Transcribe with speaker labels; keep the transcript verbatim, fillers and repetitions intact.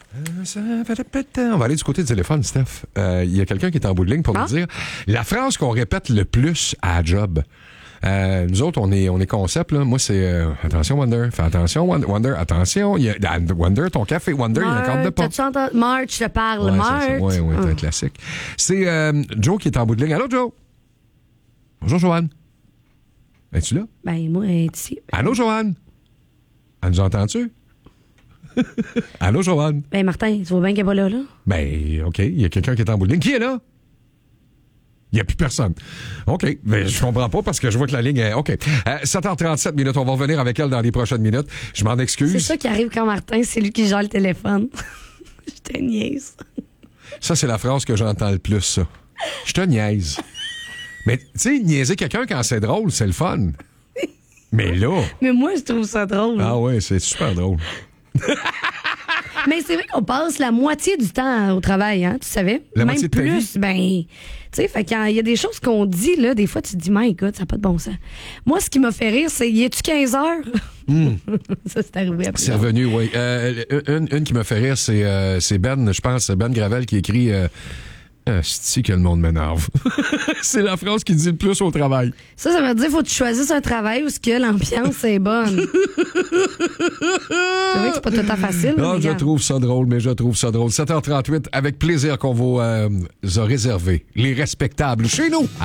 Speaker 1: On va aller du côté du téléphone, Steph. Il euh, y a quelqu'un qui est en bout de ligne pour ah? nous dire la phrase qu'on répète le plus à la job. Euh, nous autres, on est, on est concept, là. Moi, c'est euh, attention, Wonder. Fais attention, Wonder. Wonder attention. Y a, Wonder, ton café, Wonder, il y a une corde de pas.
Speaker 2: T'as-tu March, je te parle,
Speaker 1: ouais,
Speaker 2: March.
Speaker 1: Oui, oui, c'est hum. un classique. C'est euh, Joe qui est en bout de ligne. Allô, Joe? Bonjour, Joanne. Es-tu là?
Speaker 2: Ben, moi, elle est ici.
Speaker 1: Allô, Joanne? Elle nous entend-tu? Allô, Joanne?
Speaker 2: Ben, Martin, tu vois bien qu'elle n'est pas là, là?
Speaker 1: Ben, OK. Il y a quelqu'un qui est en bout de ligne. Qui est là? Il n'y a plus personne. OK. Mais je comprends pas parce que je vois que la ligne est... OK. Euh, sept heures trente-sept minutes. On va revenir avec elle dans les prochaines minutes. Je m'en excuse.
Speaker 2: C'est ça qui arrive quand Martin, c'est lui qui gère le téléphone. Je te niaise.
Speaker 1: Ça, c'est la phrase que j'entends le plus, ça. Je te niaise. Mais, tu sais, niaiser quelqu'un quand c'est drôle, c'est le fun. Mais là...
Speaker 2: Mais moi, je trouve ça drôle.
Speaker 1: Ah ouais, c'est super drôle.
Speaker 2: Mais c'est vrai qu'on passe la moitié du temps au travail, hein, tu savais?
Speaker 1: La
Speaker 2: Même
Speaker 1: moitié de
Speaker 2: plus,
Speaker 1: ta vie?
Speaker 2: ben, tu sais, fait qu'il y a des choses qu'on dit, là, des fois, tu te dis, my God, ça n'a pas de bon sens. Moi, ce qui m'a fait rire, c'est, y a-tu quinze heures? Mm. Ça, c'est arrivé après.
Speaker 1: C'est revenu, oui. Euh, une, une qui me fait rire, c'est, euh, c'est Ben, je pense, Ben Gravel qui écrit... Euh, Ah, c'est que le monde m'énerve. C'est la phrase qui dit le plus au travail.
Speaker 2: Ça, ça veut dire qu'il faut que tu choisisses un travail où ce que l'ambiance est bonne. C'est vrai que c'est pas tout à fait facile.
Speaker 1: Non, je trouve ça drôle, mais je trouve ça drôle. sept heures trente-huit, avec plaisir qu'on vous euh, a réservé les respectables chez nous.